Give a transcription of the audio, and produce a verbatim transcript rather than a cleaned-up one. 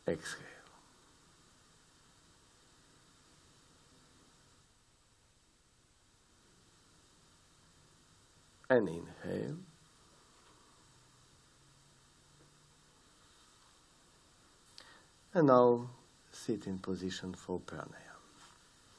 exhale. And inhale. And now sit in position for pranayama.